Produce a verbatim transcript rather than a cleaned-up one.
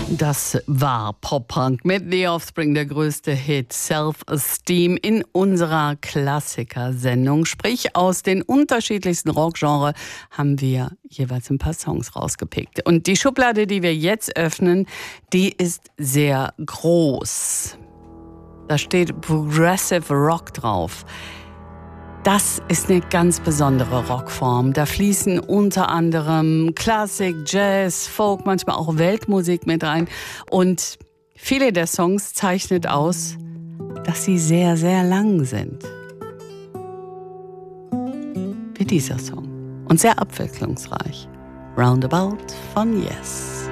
Das war Pop-Punk mit The Offspring, der größte Hit Self-Esteem in unserer Klassiker-Sendung. Sprich, aus den unterschiedlichsten Rockgenres haben wir jeweils ein paar Songs rausgepickt. Und die Schublade, die wir jetzt öffnen, die ist sehr groß. Da steht Progressive Rock drauf. Das ist eine ganz besondere Rockform. Da fließen unter anderem Klassik, Jazz, Folk, manchmal auch Weltmusik mit rein. Und viele der Songs zeichnet aus, dass sie sehr, sehr lang sind. Wie dieser Song. Und sehr abwechslungsreich. Roundabout von Yes.